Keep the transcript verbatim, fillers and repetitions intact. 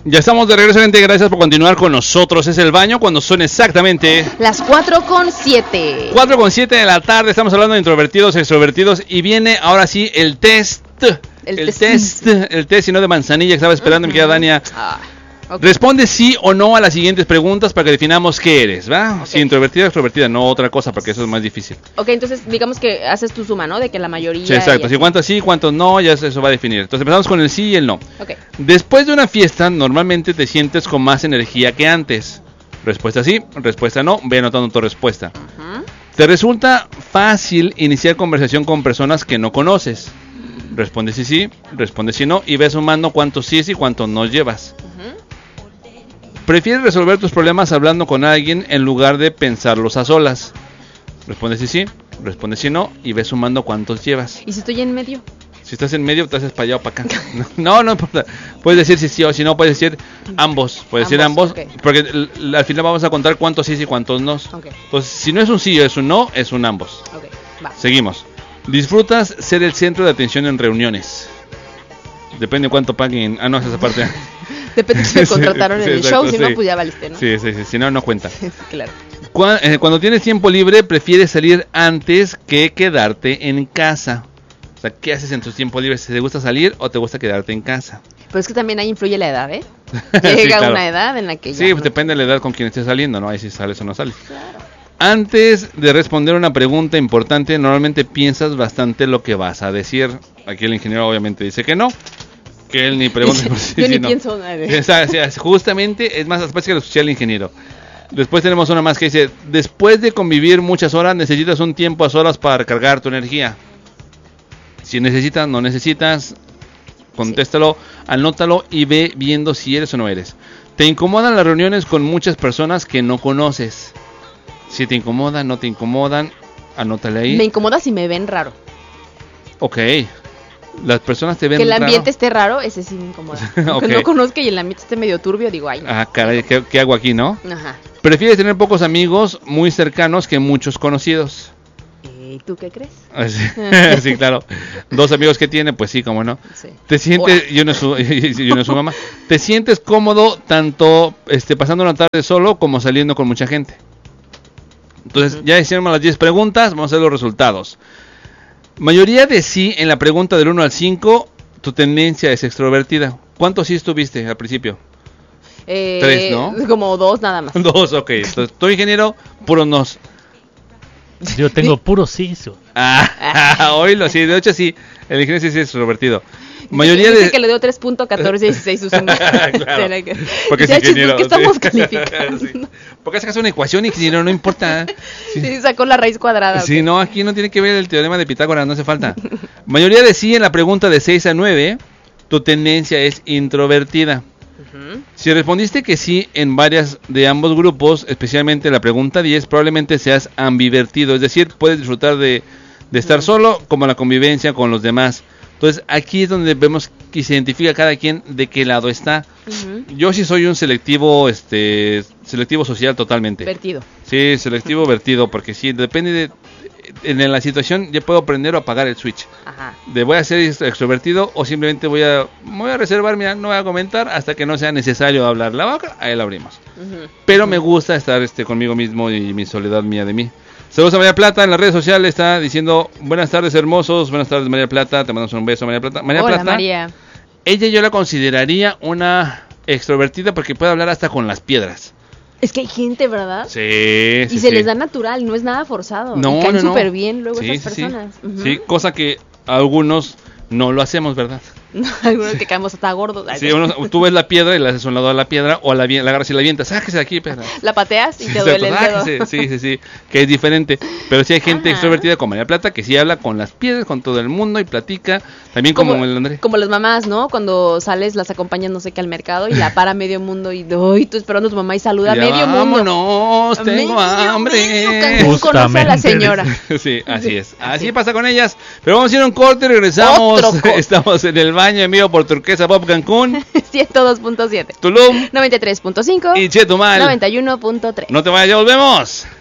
Ya estamos de regreso, gente. Gracias por continuar con nosotros. Es El Baño cuando son exactamente las cuatro con siete. cuatro con siete de la tarde. Estamos hablando de introvertidos, extrovertidos. Y viene ahora sí el test. El, el test. El test y no de manzanilla que estaba esperando uh-huh. mi querida Dania. Ah, okay. Responde sí o no a las siguientes preguntas para que definamos qué eres, ¿va? Okay. Si introvertida o extrovertida, no otra cosa, porque eso es más difícil. Ok, entonces digamos que haces tu suma, ¿no? De que la mayoría... Sí, exacto. Si cuántos sí, cuántos no, ya eso va a definir. Entonces empezamos con el sí y el no. Ok. Después de una fiesta, normalmente te sientes con más energía que antes. Respuesta sí, respuesta no. Ve anotando tu respuesta. Uh-huh. ¿Te resulta fácil iniciar conversación con personas que no conoces? Responde sí, sí, responde sí, no. Y ves sumando cuántos sí y cuántos no llevas. Uh-huh. ¿Prefieres resolver tus problemas hablando con alguien en lugar de pensarlos a solas? Responde sí, sí, responde sí, no. Y ves sumando cuántos llevas. ¿Y si estoy en medio? Si estás en medio, te haces para allá o para acá. No, no importa. Puedes decir sí, sí o si no, puedes decir ambos. Puedes ambos, decir ambos, okay. Porque l- l- al final vamos a contar cuántos sí y cuántos no. Okay. Entonces, si no es un sí o es un no, es un ambos. Okay, va. Seguimos. ¿Disfrutas ser el centro de atención en reuniones? Depende cuánto paguen. Ah, no, esa parte. Depende si me contrataron sí, en el exacto, show, si sí. no, pues ya valiste, ¿no? Sí, sí, sí, si no, no cuenta. Claro. Cuando, eh, cuando tienes tiempo libre, prefieres salir antes que quedarte en casa. O sea, ¿qué haces en tus tiempos libres? ¿Te gusta salir o te gusta quedarte en casa? Pues es que también ahí influye la edad, ¿eh? Llega sí, claro. Una edad en la que ya... Sí, no... depende de la edad con quien estés saliendo, ¿no? Ahí si sales o no sales. Claro. Antes de responder una pregunta importante, normalmente piensas bastante lo que vas a decir. Aquí el ingeniero obviamente dice que no. Que él ni pregunta. Yo sí, ni sí, no. pienso nada. O sea, o sea, justamente, es más, después que lo escuché al ingeniero. Después tenemos una más que dice, después de convivir muchas horas, necesitas un tiempo a solas para recargar tu energía. Si necesitas, no necesitas, contéstalo, sí. Anótalo y ve viendo si eres o no eres. ¿Te incomodan las reuniones con muchas personas que no conoces? Si te incomodan, no te incomodan, anótale ahí. Me incomoda si me ven raro. Ok. Las personas te ven raro. Que el ambiente raro. esté raro, ese sí me incomoda. Aunque okay. no conozca y el ambiente esté medio turbio, digo, ay. No. Ah, caray, ¿qué, ¿qué hago aquí, no? Ajá. ¿Prefieres tener pocos amigos muy cercanos que muchos conocidos? ¿Y tú qué crees? Sí, sí, claro. Dos amigos que tiene, pues sí, cómo no. Sí. Te sientes, y uno es su, y uno es su mamá. ¿Te sientes cómodo tanto este, pasando una tarde solo como saliendo con mucha gente? Entonces, uh-huh. ya hicimos las diez preguntas, vamos a ver los resultados. Mayoría de sí en la pregunta del uno al cinco, tu tendencia es extrovertida. ¿Cuántos sí estuviste al principio? Eh, Tres, ¿no? Como dos nada más. Dos, ok. Entonces, tu ingeniero, puro nos. Yo tengo puro sí. Ah, oílo, sí, de hecho sí, el ingeniero sí, sí es extrovertido. Mayoría dice de... que le dio tres punto catorce dieciséis su suma. Claro, porque es ingeniero. ¿Qué estamos sí. calificando? Sí. Porque sacas una ecuación, ingeniero, no importa. Sí. Sí, sacó la raíz cuadrada. Sí, okay. No, aquí no tiene que ver el teorema de Pitágoras, no hace falta. Mayoría de sí en la pregunta de seis a nueve, tu tendencia es introvertida. Uh-huh. Si respondiste que sí en varias de ambos grupos, especialmente la pregunta diez, probablemente seas ambivertido, es decir, puedes disfrutar de, de estar uh-huh. solo como la convivencia con los demás. Entonces aquí es donde vemos que se identifica cada quien de qué lado está. Uh-huh. Yo sí soy un selectivo, este, selectivo social totalmente. Vertido. Sí, selectivo vertido, porque sí, depende de, en la situación yo puedo aprender o apagar el switch. Ajá. De voy a ser extrovertido o simplemente voy a, voy a reservar, mira, no voy a comentar hasta que no sea necesario hablar la boca, ahí la abrimos. Uh-huh. Pero uh-huh. me gusta estar este conmigo mismo y mi soledad mía de mí. Saludos a María Plata en las redes sociales, está diciendo buenas tardes hermosos, buenas tardes María Plata, te mandamos un beso María Plata. María Hola, Plata, María. Ella yo la consideraría una extrovertida porque puede hablar hasta con las piedras. Es que hay gente, ¿verdad? Sí, y sí, se sí. les da natural, no es nada forzado. No, y caen no, no. súper bien luego sí, esas sí, personas. Sí. Uh-huh. Sí, cosa que algunos no lo hacemos, ¿verdad? No, algunos que caemos hasta gordos. Sí, uno, tú ves la piedra y le haces un lado a la piedra o la, la agarras y la avientas. Sáquese de aquí, pedra. La pateas y te sí, duele el dedo. Sí, sí, sí, que es diferente. Pero sí hay gente Ajá. extrovertida como María Plata que sí habla con las piedras, con todo el mundo y platica. También como, como el André. Como las mamás, ¿no? Cuando sales, las acompañas, no sé qué, al mercado y la para medio mundo y doy, tú esperando a tu mamá y saluda a medio vámonos, mundo. Vámonos, tengo medio, hambre. Medio Cancún conoce a la señora. Sí, así es. Así, así pasa con ellas. Pero vamos a ir a un corte y regresamos. Co- Estamos en el baño en vivo por Turquesa Pop Cancún. ciento dos punto siete. Tulum. noventa y tres punto cinco. Y Chetumal. noventa y uno punto tres. No te vayas, ya volvemos.